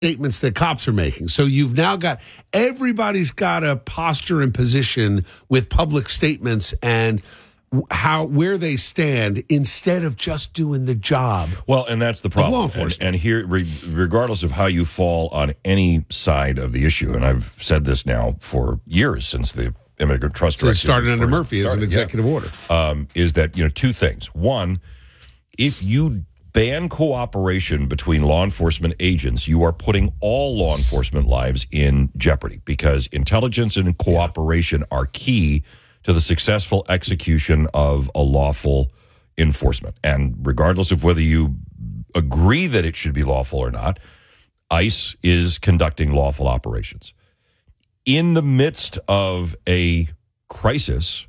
statements that cops are making. So you've now got everybody's got a posture and position with public statements and where they stand instead of just doing the job. Well, and that's the problem. Law enforcement. And here, regardless of how you fall on any side of the issue, and I've said this now for years since the Immigrant Trust Directive started under Murphy as an executive order. Is that, two things. One, if you ban cooperation between law enforcement agents, you are putting all law enforcement lives in jeopardy, because intelligence and cooperation are key to the successful execution of a lawful enforcement. And regardless of whether you agree that it should be lawful or not, ICE is conducting lawful operations. In the midst of a crisis,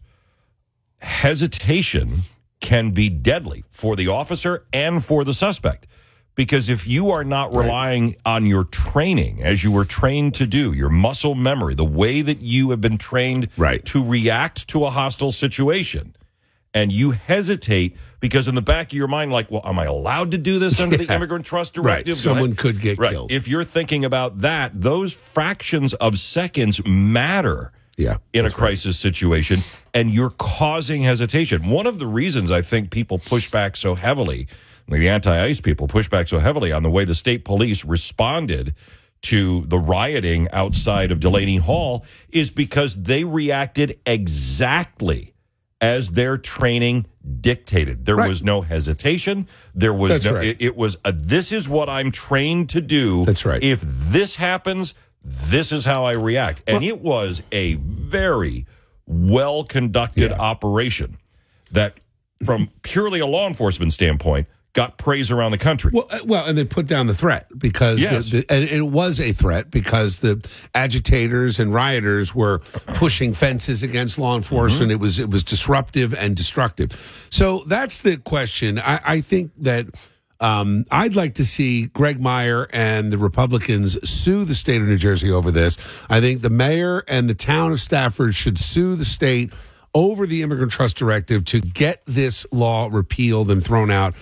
hesitation can be deadly for the officer and for the suspect. Because if you are not relying on your training, as you were trained to do, your muscle memory, the way that you have been trained to react to a hostile situation, and you hesitate because in the back of your mind, like, well, am I allowed to do this under the Immigrant Trust Directive? Someone could get killed. If you're thinking about that, those fractions of seconds matter in a crisis situation, and you're causing hesitation. One of the reasons I think people push back so heavily, the anti-ICE people push back so heavily on the way the state police responded to the rioting outside of Delaney Hall, is because they reacted exactly as their training dictated. There was no hesitation. There was it was this is what I'm trained to do. That's right. If this happens, this is how I react. And it was a very well-conducted operation that, from purely a law enforcement standpoint, got praise around the country. Well, and they put down the threat because and it was a threat because the agitators and rioters were pushing fences against law enforcement. Mm-hmm. It was disruptive and destructive. So that's the question. I think that I'd like to see Greg Meyer and the Republicans sue the state of New Jersey over this. I think the mayor and the town of Stafford should sue the state over the Immigrant Trust Directive to get this law repealed and thrown out.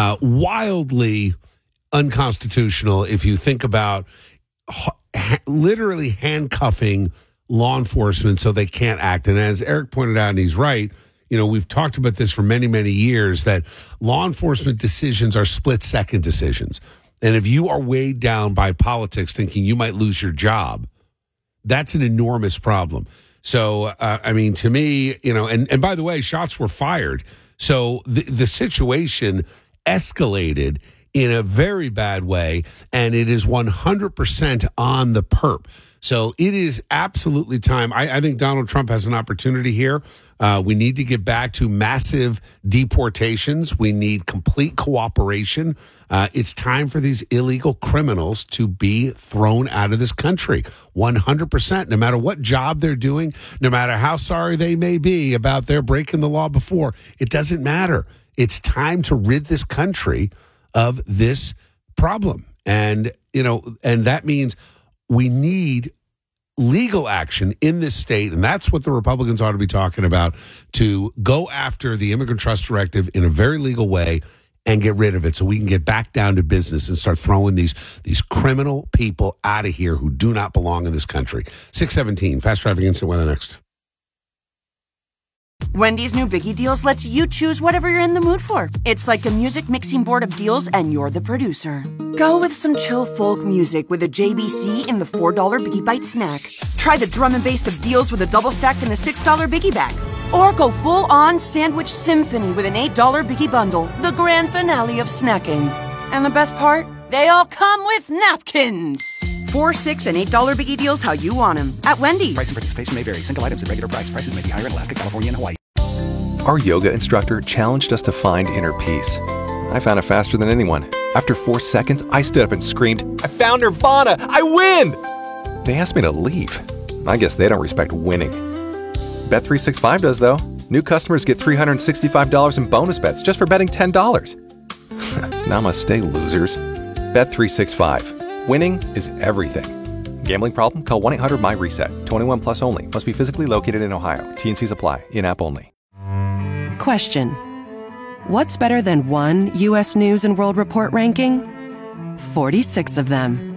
Wildly unconstitutional if you think about literally handcuffing law enforcement so they can't act. And as Eric pointed out, and he's right, we've talked about this for many, many years, that law enforcement decisions are split-second decisions. And if you are weighed down by politics thinking you might lose your job, that's an enormous problem. So, to me, and by the way, shots were fired. So the situation escalated in a very bad way, and it is 100% on the perp. So it is absolutely time. I think Donald Trump has an opportunity here. We need to get back to massive deportations. We need complete cooperation. It's time for these illegal criminals to be thrown out of this country. 100%, no matter what job they're doing, no matter how sorry they may be about their breaking the law before, it doesn't matter. It's time to rid this country of this problem. And, and that means we need legal action in this state, and that's what the Republicans ought to be talking about, to go after the Immigrant Trust Directive in a very legal way and get rid of it so we can get back down to business and start throwing these criminal people out of here who do not belong in this country. 6:17, Fast Traffic Instant Weather next. Wendy's new Biggie Deals lets you choose whatever you're in the mood for. It's like a music mixing board of deals, and you're the producer. Go with some chill folk music with a JBC in the $4 Biggie Bite snack. Try the drum and bass of deals with a double stack in the $6 Biggie Bag. Or go full-on sandwich symphony with an $8 Biggie Bundle, the grand finale of snacking. And the best part? They all come with napkins. $4, $6, and $8 Biggie Deals how you want them at Wendy's. Price and participation may vary. Single items at regular price. Prices may be higher in Alaska, California, and Hawaii. Our yoga instructor challenged us to find inner peace. I found it faster than anyone. After 4 seconds, I stood up and screamed, "I found Nirvana! I win!" They asked me to leave. I guess they don't respect winning. Bet365 does, though. New customers get $365 in bonus bets just for betting $10. Namaste, losers. Bet365. Winning is everything. Gambling problem? Call 1-800-MY-RESET. 21 plus only. Must be physically located in Ohio. T&Cs apply. In-app only. Question: what's better than one U.S. News and World Report ranking? 46 of them.